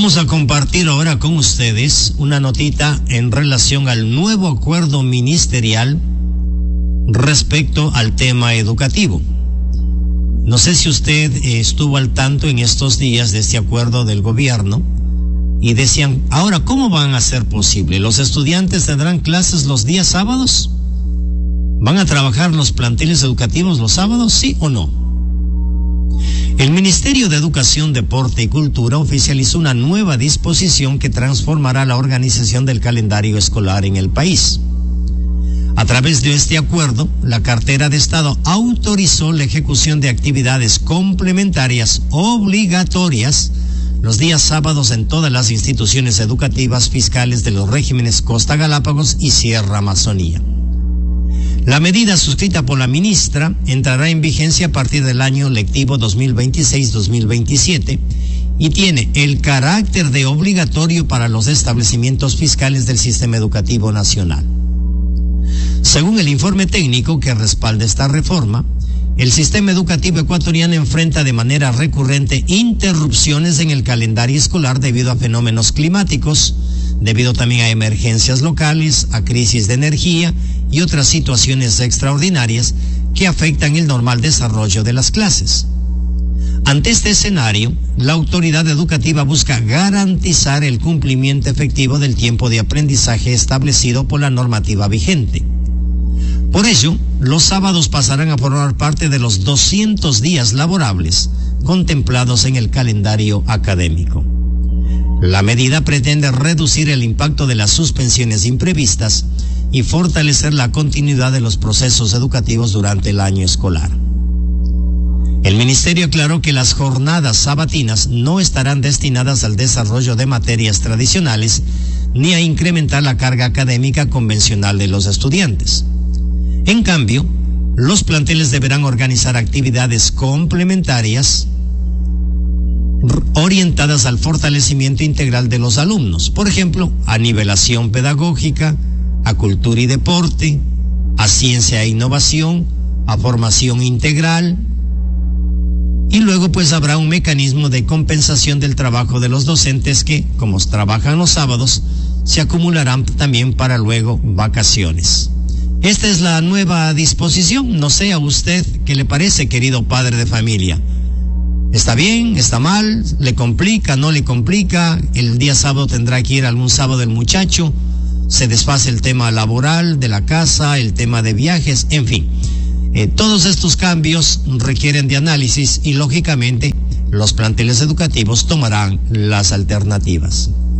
Vamos a compartir ahora con ustedes una notita en relación al nuevo acuerdo ministerial respecto al tema educativo. No sé si usted estuvo al tanto en estos días de este acuerdo del gobierno y decían, ahora, ¿cómo van a ser posible? ¿Los estudiantes tendrán clases los días sábados? ¿Van a trabajar los planteles educativos los sábados, sí o no? El Ministerio de Educación, Deporte y Cultura oficializó una nueva disposición que transformará la organización del calendario escolar en el país. A través de este acuerdo, la cartera de Estado autorizó la ejecución de actividades complementarias obligatorias los días sábados en todas las instituciones educativas fiscales de los regímenes Costa Galápagos y Sierra Amazonía. La medida suscrita por la ministra entrará en vigencia a partir del año lectivo 2026-2027 y tiene el carácter de obligatorio para los establecimientos fiscales del sistema educativo nacional. Según el informe técnico que respalda esta reforma, el sistema educativo ecuatoriano enfrenta de manera recurrente interrupciones en el calendario escolar debido a fenómenos climáticos, debido también a emergencias locales, a crisis de energía y otras situaciones extraordinarias que afectan el normal desarrollo de las clases. Ante este escenario, la autoridad educativa busca garantizar el cumplimiento efectivo del tiempo de aprendizaje establecido por la normativa vigente. Por ello, los sábados pasarán a formar parte de los 200 días laborables contemplados en el calendario académico. La medida pretende reducir el impacto de las suspensiones imprevistas y fortalecer la continuidad de los procesos educativos durante el año escolar. El ministerio aclaró que las jornadas sabatinas no estarán destinadas al desarrollo de materias tradicionales ni a incrementar la carga académica convencional de los estudiantes. En cambio, los planteles deberán organizar actividades complementarias orientadas al fortalecimiento integral de los alumnos, por ejemplo, a nivelación pedagógica, a cultura y deporte, a ciencia e innovación, a formación integral, y luego pues habrá un mecanismo de compensación del trabajo de los docentes que, como trabajan los sábados, se acumularán también para luego vacaciones. Esta es la nueva disposición. No sé a usted qué le parece, querido padre de familia. ¿Está bien? ¿Está mal? ¿Le complica? ¿No le complica? ¿El día sábado tendrá que ir algún sábado el muchacho? ¿Se desfase el tema laboral de la casa, el tema de viajes? En fin, todos estos cambios requieren de análisis y lógicamente los planteles educativos tomarán las alternativas.